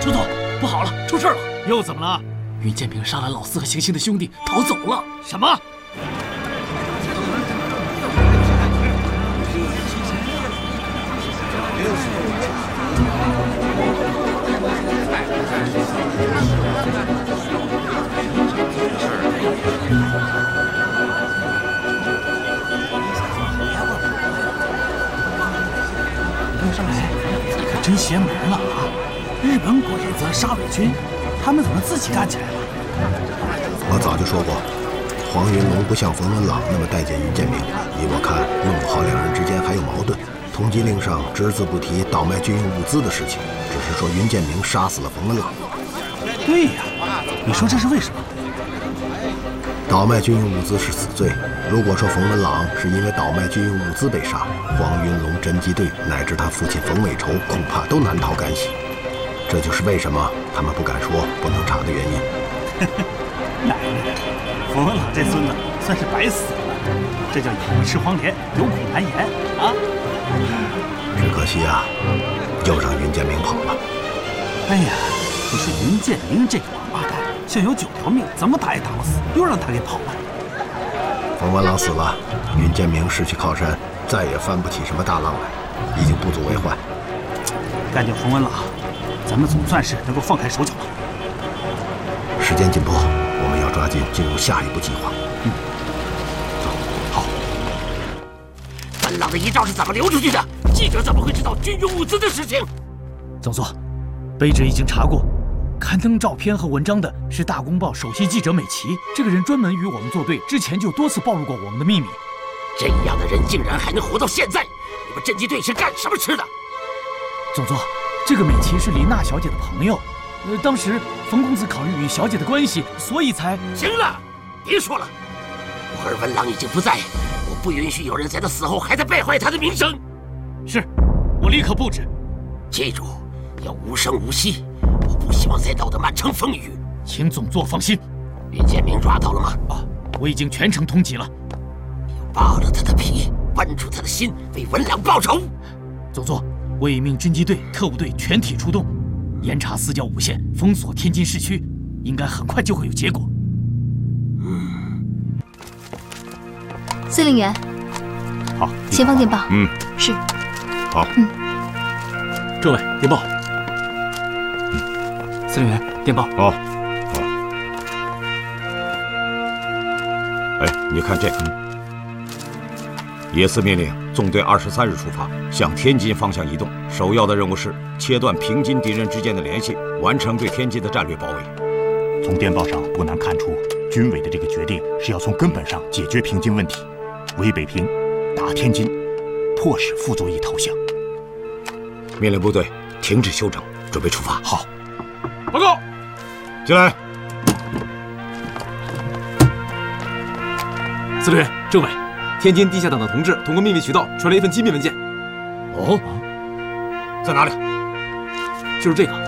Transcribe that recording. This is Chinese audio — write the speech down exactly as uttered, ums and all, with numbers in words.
首总，不好了，出事了！又怎么了？云建明杀了老四和行星的兄弟，逃走了。什么？ 上来，你可真邪门了啊！日本鬼子杀伪军，他们怎么自己干起来了？ 我早就说过，黄云龙不像冯文朗那么待见云建明。依我看，弄不好两人之间还有矛盾。通缉令上只字不提倒卖军用物资的事情，只是说云建明杀死了冯文朗。 对呀，你说这是为什么？ 倒卖军用物资是死罪。如果说冯文朗是因为倒卖军用物资被杀，黄云龙侦缉队乃至他父亲冯伟筹恐怕都难逃干系。这就是为什么他们不敢说、不能查的原因。 奶奶，冯文朗这孙子算是白死了，这叫有吃黄连，有苦难言啊！ 只可惜啊，又让云建明跑了。 哎呀，你说云建明这个王八蛋，像有九条命，怎么打也打不死，又让他给跑了。 冯文朗死了，云建明失去靠山，再也翻不起什么大浪来，已经不足为患。 干掉冯文朗，咱们总算是能够放开手脚了。 时间紧迫，我们要抓紧进入下一步计划。 嗯，走，好。 文朗的遗照是怎么流出去的？记者怎么会知道军用物资的事情？ 总座，卑职已经查过。刊登照片和文章的是大公报首席记者美琪，这个人专门与我们作对，之前就多次暴露过我们的秘密。 这样的人竟然还能活到现在，你们侦缉队是干什么吃的？ 总座，这个美琪是李娜小姐的朋友，呃，当时冯公子考虑与小姐的关系，所以才…… 行了，别说了，我儿文朗已经不在，我不允许有人在他死后还在败坏他的名声。 是，我立刻布置。 记住，要无声无息。我不希望再闹得满城风雨， 请总座放心。 云建明抓到了吗？ 啊，我已经全程通缉了。 你要扒了他的皮，剜住他的心，为文朗报仇。 总座，我已命侦缉队、特务队全体出动，严查四郊五县，封锁天津市区，应该很快就会有结果。 嗯。 司令员， 好， 前方电报。 嗯， 是。 好。 嗯。 政委，电报。司令员，电报。 好，好。哎，你看这个。野司命令纵队二十三日出发，向天津方向移动。首要的任务是切断平津敌人之间的联系，完成对天津的战略包围。 从电报上不难看出，军委的这个决定是要从根本上解决平津问题，围北平，打天津，迫使傅作义投降。 命令部队停止休整，准备出发。 好。 报告， 进来。 司令员、政委，天津地下党的同志通过秘密渠道传来一份机密文件。 哦，在哪里？ 就是这个。